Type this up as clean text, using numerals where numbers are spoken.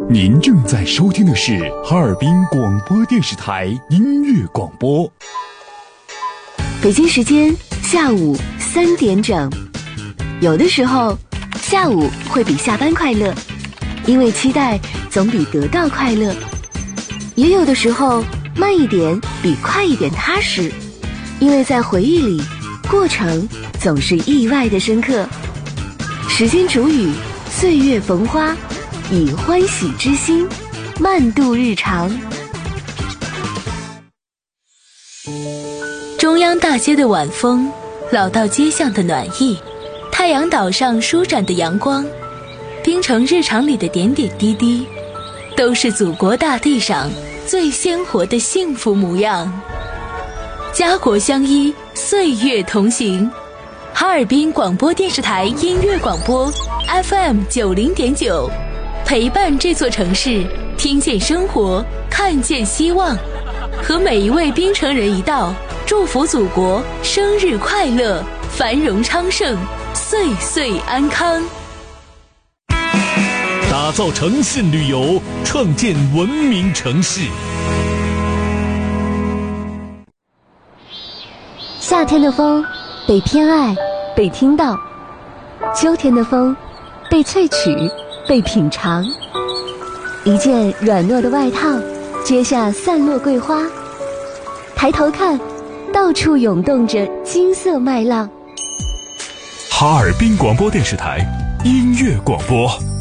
您正在收听的是哈尔滨广播电视台音乐广播。 北京时间下午3点整。有的时候，下午会比下班快乐，因为期待总比得到快乐；也有的时候，慢一点比快一点踏实，因为在回忆里，过程总是意外的深刻。时间煮雨，岁月逢花，以欢喜之心慢度日常。 中央大街的晚风，老道街巷的暖意，太阳岛上舒展的阳光，冰城日常里的点点滴滴，都是祖国大地上最鲜活的幸福模样。家国相依，岁月同行。哈尔滨广播电视台音乐广播 FM90.9，陪伴这座城市，听见生活，看见希望，和每一位滨城人一道，祝福祖国生日快乐，繁荣昌盛，岁岁安康。 打造诚信旅游，创建文明城市。 夏天的风被偏爱，被听到；秋天的风被萃取，被品尝。一件软糯的外套，接下散落桂花。抬头看，到处涌动着金色麦浪。 哈尔滨广播电视台音乐广播。